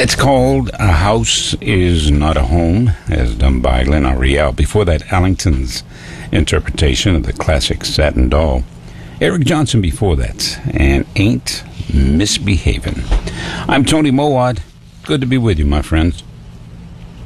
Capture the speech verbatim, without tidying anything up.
It's called A House Is Not a Home, as done by Glenn Ariel. Before that, Ellington's interpretation of the classic Satin Doll. Eric Johnson before that, and Ain't Misbehavin'. I'm Tony Mowat. Good to be with you, my friends.